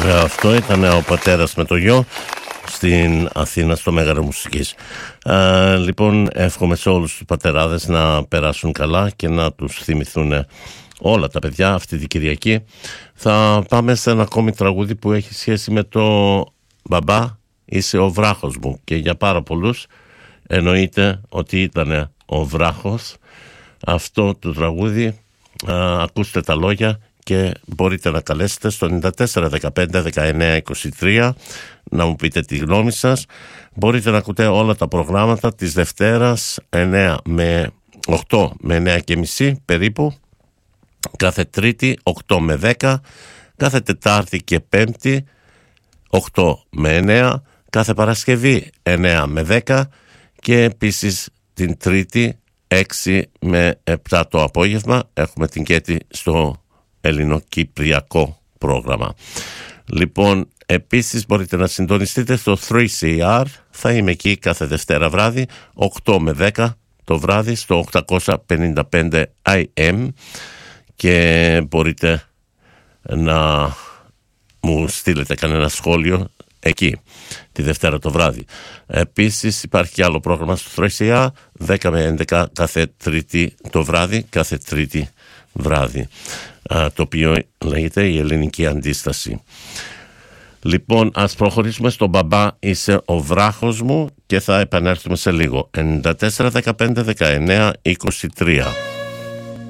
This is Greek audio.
Αυτό ήταν ο πατέρας με το γιο στην Αθήνα στο Μέγαρο Μουσικής. Λοιπόν, εύχομαι σε όλους τους πατεράδες να περάσουν καλά και να τους θυμηθούν όλα τα παιδιά αυτή την Κυριακή. Θα πάμε σε ένα ακόμη τραγούδι που έχει σχέση με το «Μπαμπά, είσαι ο βράχος μου», και για πάρα πολλούς εννοείται ότι ήταν ο βράχος αυτό το τραγούδι. Ακούστε τα λόγια και μπορείτε να καλέσετε στο 94 15 19 23 να μου πείτε τη γνώμη σας. Μπορείτε να ακούτε όλα τα προγράμματα της Δευτέρας 9 με 8 με 9 και μισή περίπου, κάθε Τρίτη 8 με 10, κάθε Τετάρτη και Πέμπτη 8 με 9, κάθε Παρασκευή 9 με 10 και επίσης την Τρίτη 6 με 7 το απόγευμα έχουμε την Κέτη στο ελληνοκυπριακό πρόγραμμα. Λοιπόν, επίσης μπορείτε να συντονιστείτε στο 3CR, θα είμαι εκεί κάθε Δευτέρα βράδυ 8 με 10 το βράδυ στο 855 AM και μπορείτε να μου στείλετε κανένα σχόλιο εκεί τη Δευτέρα το βράδυ. Επίσης υπάρχει και άλλο πρόγραμμα στο 3CR 10 με 11 κάθε Τρίτη το βράδυ, κάθε Τρίτη βράδυ, το οποίο λέγεται η Ελληνική Αντίσταση. Λοιπόν, ας προχωρήσουμε στο «Μπαμπά, είσαι ο βράχος μου» και θα επανέλθουμε σε λίγο. 94 15 19 23.